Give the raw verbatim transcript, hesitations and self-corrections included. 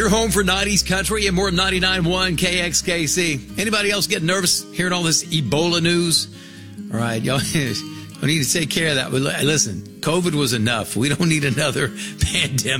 Your home for nineties country and more of ninety-nine point one K X K C. Anybody else getting nervous hearing all this Ebola news? All right, y'all, we need to take care of that. Listen, COVID was enough. We don't need another pandemic.